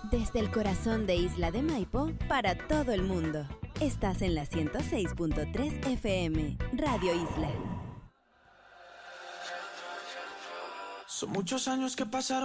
Desde el corazón de Isla de Maipo para todo el mundo. Estás en la 106.3 FM, Radio Isla. Son muchos años que pasaron.